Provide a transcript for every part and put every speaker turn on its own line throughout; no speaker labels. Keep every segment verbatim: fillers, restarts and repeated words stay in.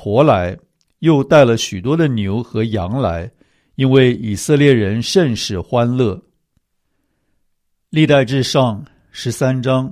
骡来，又带了许多的牛和羊来，因为以色列人甚是欢乐。历代志上十三章。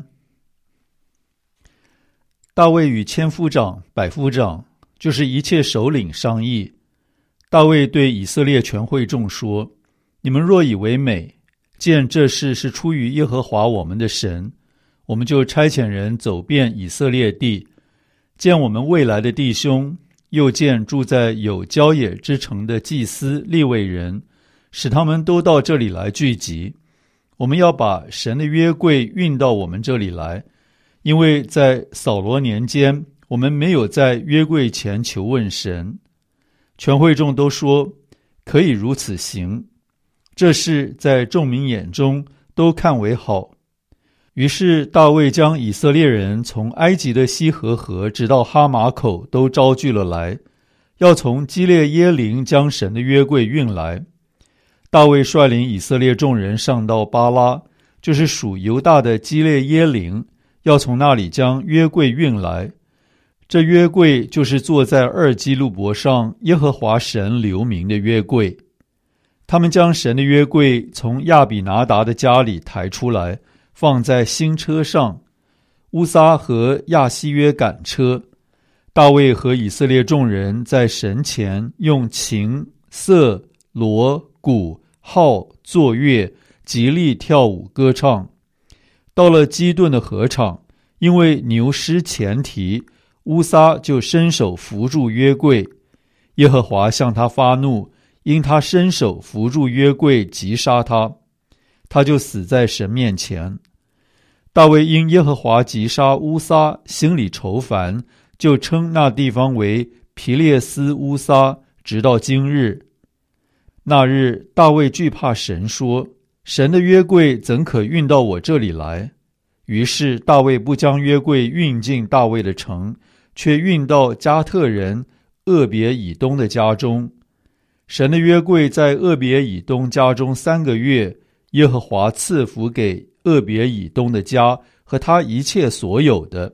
大卫与千夫长、百夫长，就是一切首领商议。大卫对以色列全会众说：你们若以为美，见这事是出于耶和华我们的神，我们就差遣人走遍以色列地，见我们未来的弟兄，又见住在有郊野之城的祭司利未人，使他们都到这里来聚集。我们要把神的约柜运到我们这里来，因为在扫罗年间，我们没有在约柜前求问神。全会众都说可以如此行，这事在众民眼中都看为好。于是大卫将以色列人从埃及的西河河直到哈马口都招聚了来，要从基列耶琳将神的约柜运来。大卫率领以色列众人上到巴拉，就是属犹大的基列耶琳，要从那里将约柜运来。这约柜就是坐在二基路伯上耶和华神留名的约柜。他们将神的约柜从亚比拿达的家里抬出来，放在新车上。乌撒和亚西约赶车。大卫和以色列众人在神前用琴、瑟、锣、鼓、号、作乐，极力跳舞歌唱。到了基顿的禾场，因为牛失前蹄，乌撒就伸手扶住约柜。耶和华向他发怒，因他伸手扶住约柜，击杀他，他就死在神面前。大卫因耶和华击杀乌撒，心里愁烦，就称那地方为皮列斯乌撒，直到今日。那日大卫惧怕神，说：神的约柜怎可运到我这里来？于是大卫不将约柜运进大卫的城，却运到加特人俄别以东的家中。神的约柜在俄别以东家中三个月，耶和华赐福给俄别以东的家和他一切所有的。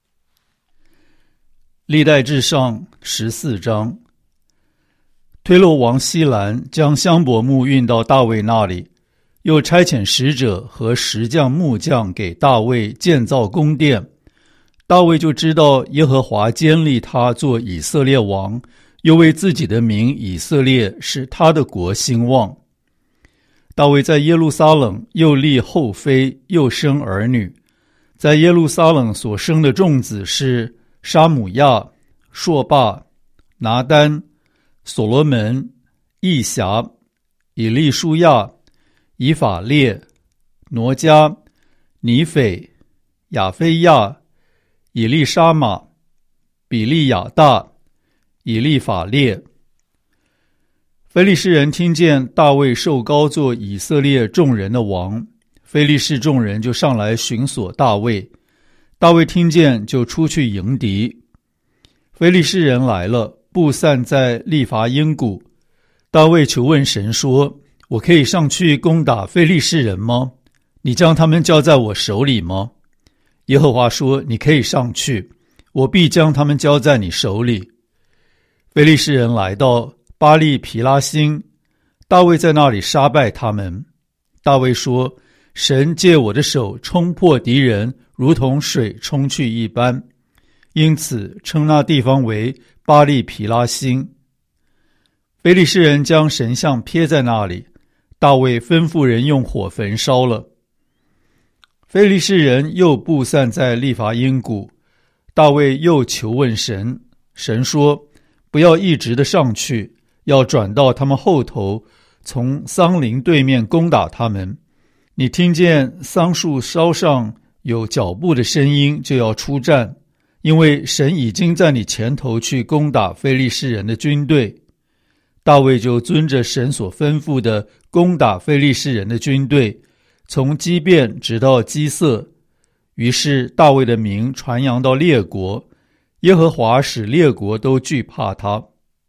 历代志上十四章。推罗王西兰将香柏木运到大卫那里，又差遣使者和石匠木匠给大卫建造宫殿。大卫就知道耶和华坚立他做以色列王，又为自己的名以色列使他的国兴旺。大卫在耶路撒冷又立后妃，又生儿女。在耶路撒冷所生的众子是沙姆亚、朔霸、拿单、所罗门、义侠、以利舒亚、以法列、挪迦、尼斐、亚非亚、以利沙玛、比利亚大、以利法列。非利士人听见大卫受膏做以色列众人的王，非利士众人就上来寻索大卫。大卫听见，就出去迎敌。非利士人来了，布散在利乏音谷。大卫求问神说：我可以上去攻打非利士人吗？你将他们交在我手里吗？耶和华说：你可以上去，我必将他们交在你手里。非利士人来到巴利皮拉辛，大卫在那里杀败他们。大卫说：神借我的手冲破敌人，如同水冲去一般，因此称那地方为巴利皮拉辛。非利士人将神像撇在那里，大卫吩咐人用火焚烧了。非利士人又布散在利乏音谷，大卫又求问神，神说：不要一直的上去，要转到他们后头，从桑林对面攻打他们。你听见桑树梢上有脚步的声音，就要出战，因为神已经在你前头去攻打非利士人的军队。大卫就遵着神所吩咐的攻打非利士人的军队，从基遍直到基色。于是大卫的名传扬到列国，耶和华使列国都惧怕他。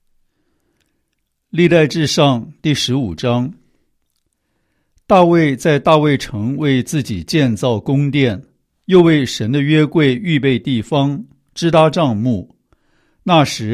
历代志上第十五章。大卫在大卫城为自己建造宫殿，又为神的约柜预备地方，支搭帐幕。那时